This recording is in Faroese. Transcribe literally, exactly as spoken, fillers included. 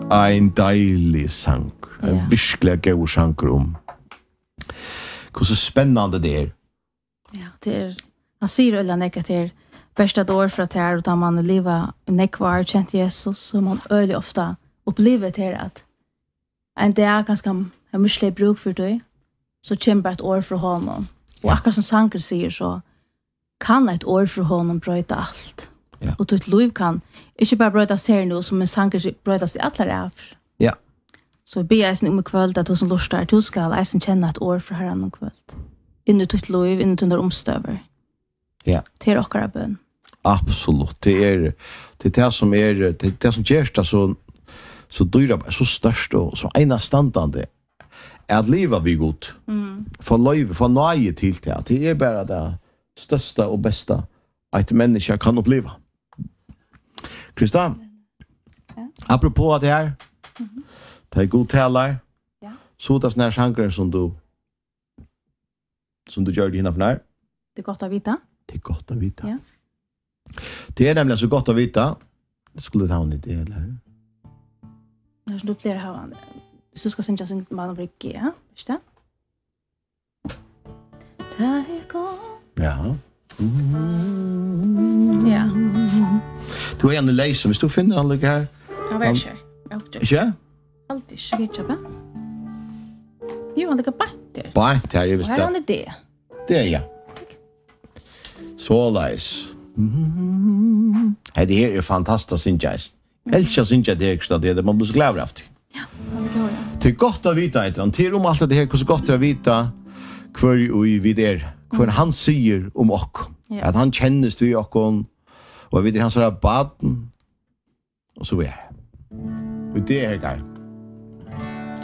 en deilig sang. En Ja. virkelig god sang om hur så spännande det är. Ja, det är han säger eller näka till bästa år för att här utan man leva nekvar känt Jesus så man öle ofta upplever det att en dag ganska har mycket bruk för det så kämpar ett år för honom. Och akkurat som Sanker säger så kan ett år för honom bryta allt. Ja. Och ditt liv kan inte bara brytas här nu som en Sanker brytas i alla av. Ja. Så be jag sen om kväll att du som lustar du ska läsa känna ett år för Herren om kväll. In i ditt liv, in i dina omstöver. Ja. Till åkara bön. Absolut. Det är det är det som är det är det som görs det så så dyra så störst och så ena standande är att leva vid gott. Mm. För liv för nöje till det. Det är bara det största och bästa att människa kan uppleva. Kristian. Ja. Apropå det här. Mhm. Det är god talar. Ja. Så det snär sankar som du som du gör dina när. Det är gott att veta. Det är gott att veta. Ja. Det är nämligen så gott att veta. Det skulle ta en idé eller? När du blir här han. Så du ska synja sin man och Ricky, ja? Visst det? Det är gott. Ja. Mm. Ja. Du är en läs som du finner han ligger här. Han var kär. Okej. Ikke? Alltid ska jag köpa. Jo, han ligger bättre. Bara det här är Och visst här har det. ni det. Det är ja. Så läs. Mm. Det här är fantastiskt synjast. Älskar synja det extra det man blir så glad av det. Ja, han ligger här. Det är gott att vita ett han till om allt det här hur så gott att vita kvar och vid där. Kvar han säger om oss. Ja. Att han kännes vi och och vid hans rabatten och så är. Och det är galt.